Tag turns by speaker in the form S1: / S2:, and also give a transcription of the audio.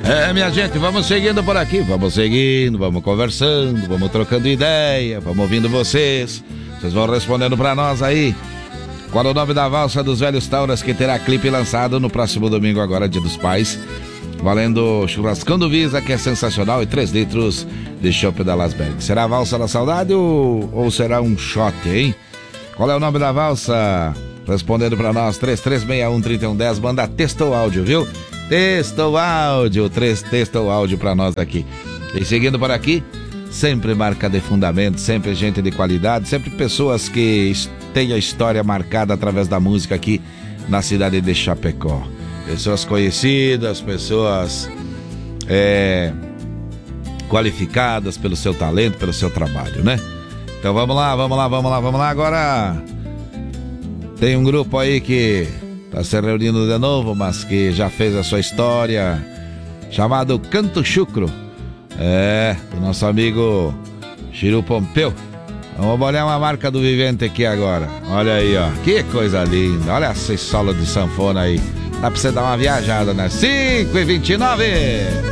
S1: Minha gente, vamos seguindo por aqui, vamos seguindo, vamos conversando, vamos trocando ideia, vamos ouvindo vocês. Vocês vão respondendo pra nós aí. Qual é o nome da valsa dos velhos Tauras que terá clipe lançado no próximo domingo agora, Dia dos Pais? Valendo churrascão do Visa, que é sensacional, e 3 litros de chopp da Lasberg. Será a valsa da saudade ou será um shot, hein? Qual é o nome da valsa? Respondendo pra nós, 3361-3110, manda texto ou áudio, viu? Texto ou áudio, texto ou áudio pra nós aqui. E seguindo por aqui, sempre marca de fundamento, sempre gente de qualidade, sempre pessoas que têm a história marcada através da música aqui na cidade de Chapecó. Pessoas conhecidas, pessoas qualificadas pelo seu talento, pelo seu trabalho, né? Então vamos lá. Agora tem um grupo aí que tá se reunindo de novo, mas que já fez a sua história, chamado Canto Chucro. Do nosso amigo Chiru Pompeu. Vamos olhar uma marca do Vivente aqui agora. Olha aí, ó. Que coisa linda. Olha essa solo de sanfona aí. Dá pra você dar uma viajada, né? 5h29.